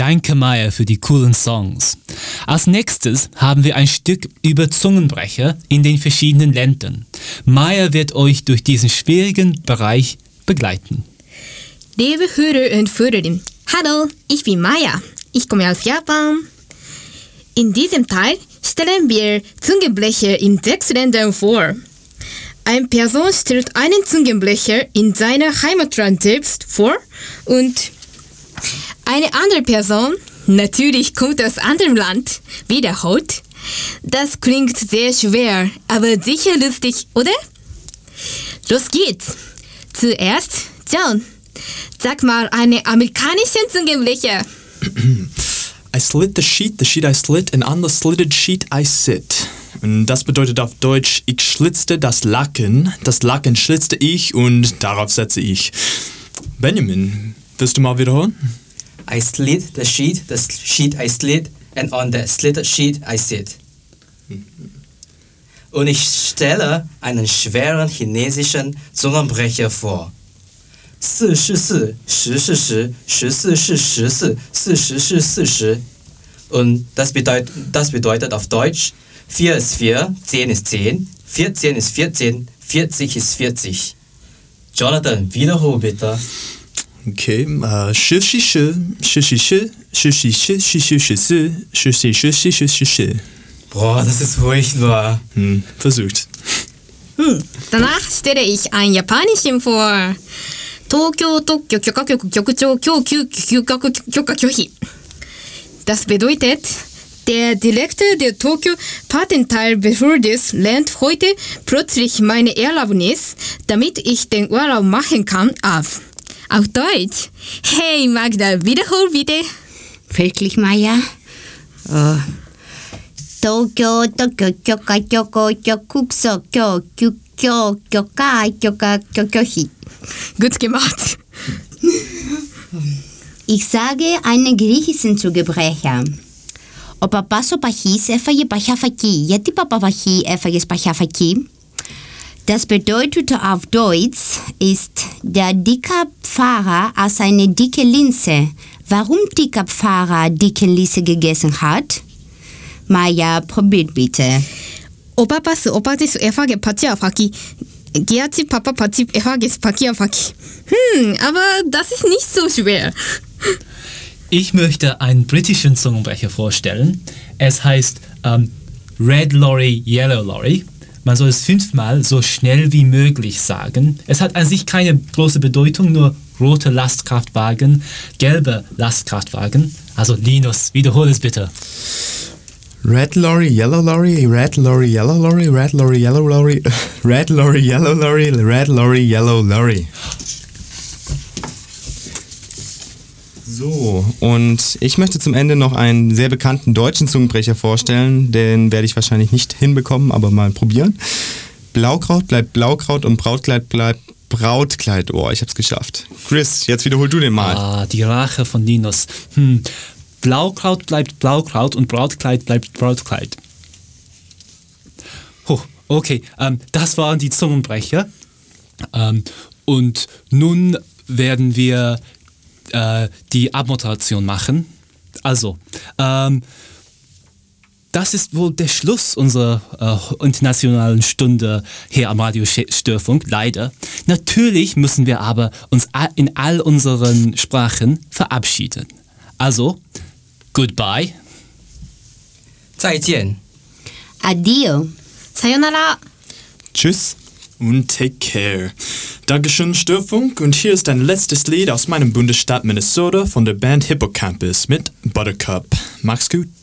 Danke, Maya, für die coolen Songs. Als nächstes haben wir ein Stück über Zungenbrecher in den verschiedenen Ländern. Maya wird euch durch diesen schwierigen Bereich begleiten. Liebe Hörer und Hörerinnen, hallo, ich bin Maya. Ich komme aus Japan. In diesem Teil stellen wir Zungenbrecher in 6 Ländern vor. Eine Person stellt einen Zungenbrecher in seiner Heimatland selbst vor und eine andere Person, natürlich kommt aus anderem Land, wiederholt. Das klingt sehr schwer, aber sicher lustig, oder? Los geht's! Zuerst, John, sag mal einen amerikanischen Zungenbrecher. I slit the sheet I slit, and on the slitted sheet I sit. Und das bedeutet auf Deutsch, ich schlitzte das Laken schlitzte ich und darauf setze ich. Benjamin, willst du mal wiederholen? I slit the sheet I slit, and on the slitted sheet I sit. Und ich stelle einen schweren chinesischen Zungenbrecher vor. 4是4, 10是10, 14是14, 40是40. Und das bedeutet auf Deutsch, 4 ist 4, 10 ist 10, 14 ist 14, 40 ist 40. Jonathan, wiederhol bitte. Okay, 10是10, 10是10, 10是10, 10是14, 10是10, 10是10. Boah, das ist furchtbar. Versucht. Danach stelle ich einen japanischen vor. 東京特許許可局局長供給休学許可拒否。Das bedeutet, der Direktor der Tokyo Patenteilbehördes lehnt heute plötzlich meine Erlaubnis, damit ich den Urlaub machen kann, ab. Auf Deutsch. Hey Magda, wiederhol bitte. Wirklich, Maya? Tokyo特許許可局所供給許可拒否。 Gut gemacht. Ich sage einen griechischen Zungenbrecher. Ο παπάς ο παχής έφαγε παχιά φακή. Γιατί παπά παχή έφαγες παχιά φακή? Das bedeutet auf Deutsch ist der dicke Pfarrer aus einer dicke Linse. Warum dicker Pfarrer dicke Linse gegessen hat? Maya, probiert bitte. Ο παπάς έφαγε παχιά φακή. Γιατί Papa έφαγες παχιά φακή. Aber das ist nicht so schwer. Ich möchte einen britischen Zungenbrecher vorstellen. Es heißt Red Lorry, Yellow Lorry. Man soll es 5-mal so schnell wie möglich sagen. Es hat an sich keine große Bedeutung, nur rote Lastkraftwagen, gelbe Lastkraftwagen. Also Linus, wiederhol es bitte. Red Lorry, Yellow Lorry, Red Lorry, Yellow Lorry, Red Lorry, Yellow Lorry, Red Lorry, Yellow Lorry, Red Lorry, Yellow Lorry. So, und ich möchte zum Ende noch einen sehr bekannten deutschen Zungenbrecher vorstellen. Den werde ich wahrscheinlich nicht hinbekommen, aber mal probieren. Blaukraut bleibt Blaukraut und Brautkleid bleibt Brautkleid. Oh, ich hab's geschafft. Chris, jetzt wiederhol du den mal. Die Rache von Linus. Blaukraut bleibt Blaukraut und Brautkleid bleibt Brautkleid. Okay, das waren die Zungenbrecher. Und nun werden wir die Abmoderation machen. Also, das ist wohl der Schluss unserer internationalen Stunde hier am Radio Störfunk, leider. Natürlich müssen wir aber uns in all unseren Sprachen verabschieden. Also, goodbye. 再见. Adio. Sayonara. Tschüss und take care. Dankeschön, Störfunk. Und hier ist ein letztes Lied aus meinem Bundesstaat Minnesota von der Band Hippocampus mit Buttercup. Mach's gut.